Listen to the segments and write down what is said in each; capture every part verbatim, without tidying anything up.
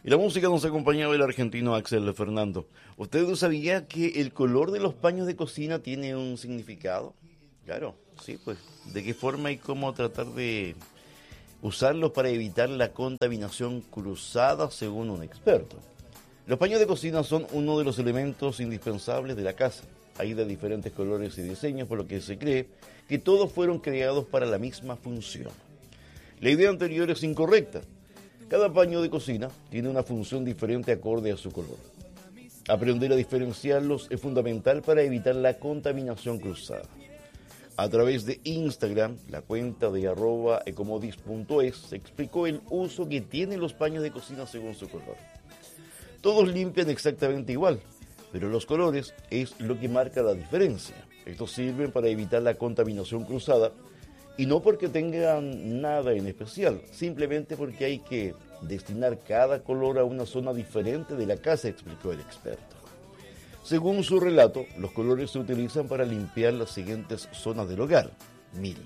Y la música nos acompañaba el argentino Axel Fernando. ¿Usted no sabía que el color de los paños de cocina tiene un significado? Claro, sí, pues. ¿De qué forma y cómo tratar de usarlos para evitar la contaminación cruzada según un experto? Los paños de cocina son uno de los elementos indispensables de la casa. Hay de diferentes colores y diseños, por lo que se cree que todos fueron creados para la misma función. La idea anterior es incorrecta. Cada paño de cocina tiene una función diferente acorde a su color. Aprender a diferenciarlos es fundamental para evitar la contaminación cruzada. A través de Instagram, la cuenta de arroba ecomodis punto es se explicó el uso que tienen los paños de cocina según su color. Todos limpian exactamente igual, pero los colores es lo que marca la diferencia. Estos sirven para evitar la contaminación cruzada y no porque tengan nada en especial, simplemente porque hay que destinar cada color a una zona diferente de la casa, explicó el experto. Según su relato, los colores se utilizan para limpiar las siguientes zonas del hogar. Miren,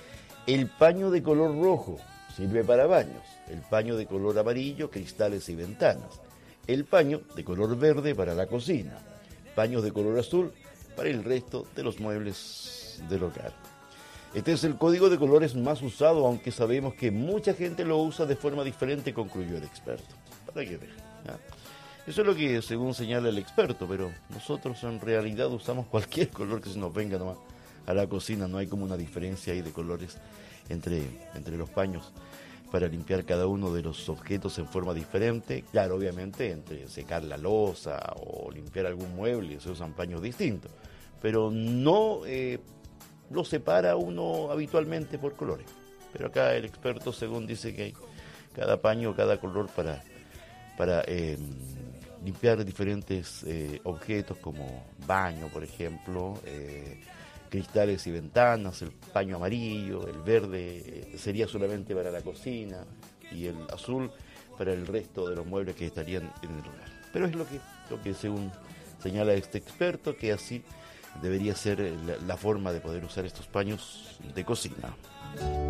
el paño de color rojo sirve para baños, el paño de color amarillo, cristales y ventanas, el paño de color verde para la cocina, paños de color azul para el resto de los muebles del hogar. Este es el código de colores más usado, aunque sabemos que mucha gente lo usa de forma diferente, concluyó el experto. Para que vean, ¿ya? Eso es lo que según señala el experto, pero nosotros en realidad usamos cualquier color que se nos venga nomás a la cocina. No hay como una diferencia ahí de colores entre, entre los paños para limpiar cada uno de los objetos en forma diferente. Claro, obviamente entre secar la loza o limpiar algún mueble se usan paños distintos, pero no eh, lo separa uno habitualmente por colores. Pero acá el experto según dice que hay cada paño, cada color para, para eh, limpiar diferentes eh, objetos como baño, por ejemplo, eh, cristales y ventanas, el paño amarillo, el verde eh, sería solamente para la cocina y el azul para el resto de los muebles que estarían en el hogar. Pero es lo que, lo que según señala este experto, que así debería ser la, la forma de poder usar estos paños de cocina.